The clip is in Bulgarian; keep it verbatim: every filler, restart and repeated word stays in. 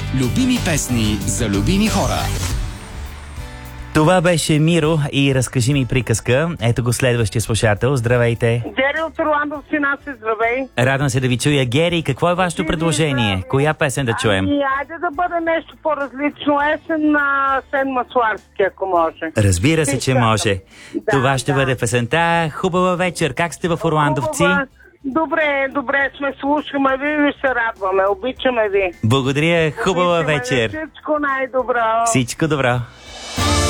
Любими песни за любими хора. Това беше Миро и разкажи ми приказка. Ето го следващия слушател. Здравейте. Гери от Орландо, сина си, здравей. Радвам се да ви чуя. Гери, какво е вашето предложение? Коя песен да чуем? Ами, айде да бъде нещо по-различно. Есен на Сен Масларски, ако може. Разбира се, че може. Да, Това ще да. бъде песента. Хубава вечер. Как сте в Орландовци? Хубава. Добре, добре сме, слушаме ви и се радваме. Обичаме ви. Благодаря. Хубава Обичаме ви. вечер. Всичко най-добро. Всичко добро.